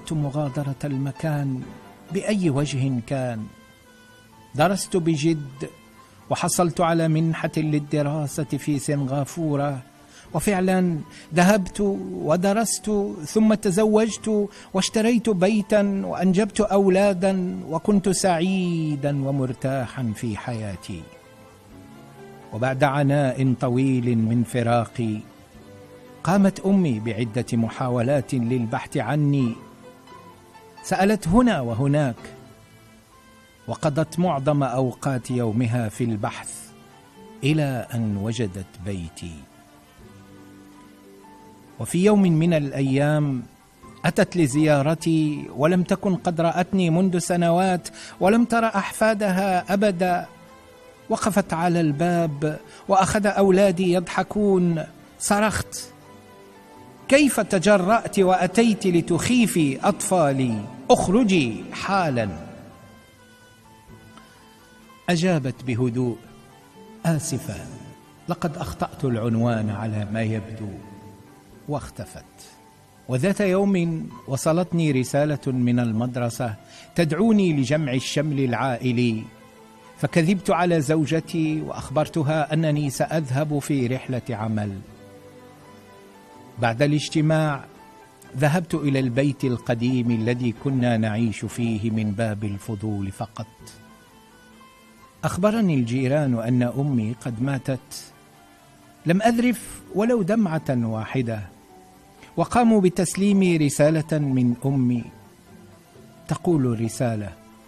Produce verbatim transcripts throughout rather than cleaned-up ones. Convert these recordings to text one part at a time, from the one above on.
أردت مغادرة المكان بأي وجه كان. درست بجد وحصلت على منحة للدراسة في سنغافورة، وفعلا ذهبت ودرست ثم تزوجت واشتريت بيتا وأنجبت أولادا، وكنت سعيدا ومرتاحا في حياتي. وبعد عناء طويل من فراقي قامت أمي بعدة محاولات للبحث عني، سألت هنا وهناك، وقضت معظم أوقات يومها في البحث إلى أن وجدت بيتي. وفي يوم من الأيام أتت لزيارتي ولم تكن قد رأتني منذ سنوات ولم تر أحفادها أبدا. وقفت على الباب وأخذ أولادي يضحكون. صرخت: كيف تجرأت وأتيت لتخيفي أطفالي؟ اخرجي حالا. أجابت بهدوء: آسفة، لقد أخطأت العنوان على ما يبدو. واختفت. وذات يوم وصلتني رسالة من المدرسة تدعوني لجمع الشمل العائلي، فكذبت على زوجتي وأخبرتها أنني سأذهب في رحلة عمل. بعد الاجتماع ذهبت إلى البيت القديم الذي كنا نعيش فيه من باب الفضول فقط. أخبرني الجيران أن أمي قد ماتت. لم أذرف ولو دمعة واحدة، وقاموا بتسليمي رسالة من أمي. تقول الرسالة: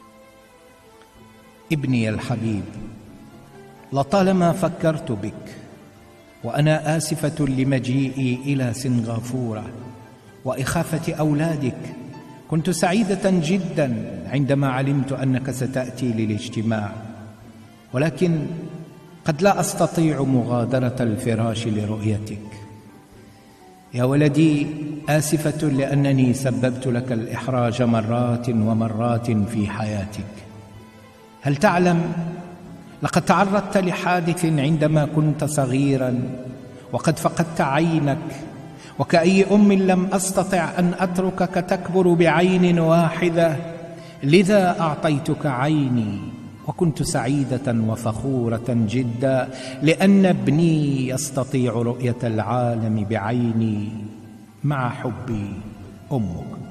ابني الحبيب، لطالما فكرت بك، وأنا آسفة لمجيئي إلى سنغافورة وإخافة أولادك. كنت سعيدة جدا عندما علمت أنك ستأتي للاجتماع، ولكن قد لا أستطيع مغادرة الفراش لرؤيتك. يا ولدي، آسفة لأنني سببت لك الإحراج مرات ومرات في حياتك. هل تعلم، لقد تعرضت لحادث عندما كنت صغيرا وقد فقدت عينك، وكأي أم لم أستطع أن أتركك تكبر بعين واحدة، لذا أعطيتك عيني، وكنت سعيدة وفخورة جدا لأن ابني يستطيع رؤية العالم بعيني مع حبي أمك.